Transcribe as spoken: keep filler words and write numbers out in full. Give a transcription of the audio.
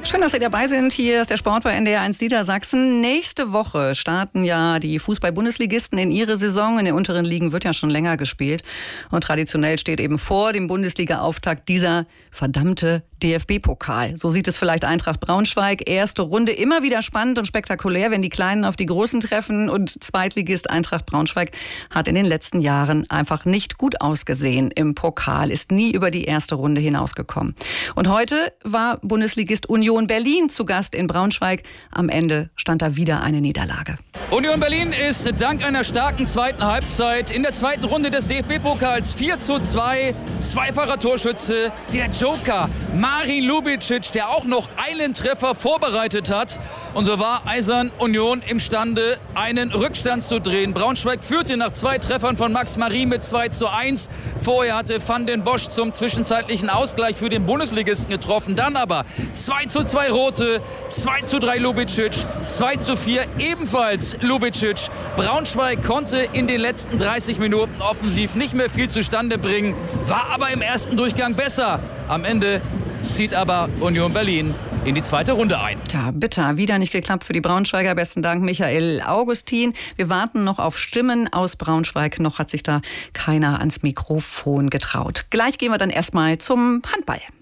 Schön, dass Sie dabei sind. Hier ist der Sport bei N D R eins Niedersachsen. Nächste Woche starten ja die Fußball-Bundesligisten in ihre Saison. In den unteren Ligen wird ja schon länger gespielt. Und traditionell steht eben vor dem Bundesliga-Auftakt dieser verdammte D F B-Pokal. So sieht es vielleicht Eintracht Braunschweig. Erste Runde immer wieder spannend und spektakulär, wenn die Kleinen auf die Großen treffen. Und Zweitligist Eintracht Braunschweig hat in den letzten Jahren einfach nicht gut ausgesehen im Pokal, ist nie über die erste Runde hinausgekommen. Und heute war Bundesligist Union Berlin zu Gast in Braunschweig. Am Ende stand da wieder eine Niederlage. Union Berlin ist dank einer starken zweiten Halbzeit in der zweiten Runde des D F B-Pokals vier zu zwei. Zweifacher Torschütze, der Joker Marin Lubicic, der auch noch einen Treffer vorbereitet hat. Und so war Eisern Union imstande, einen Rückstand zu drehen. Braunschweig führte nach zwei Treffern von Max Marin mit zwei zu eins. Vorher hatte Van den Bosch zum zwischenzeitlichen Ausgleich für den Bundesligisten getroffen. Dann aber zwei zu zwei Rote, zwei zu drei Lubicic, zwei zu vier ebenfalls Lubicic. Braunschweig konnte in den letzten dreißig Minuten offensiv nicht mehr viel zustande bringen, war aber im ersten Durchgang besser. Am Ende zieht aber Union Berlin in die zweite Runde ein. Tja, bitter. Wieder nicht geklappt für die Braunschweiger. Besten Dank, Michael Augustin. Wir warten noch auf Stimmen aus Braunschweig. Noch hat sich da keiner ans Mikrofon getraut. Gleich gehen wir dann erstmal zum Handball.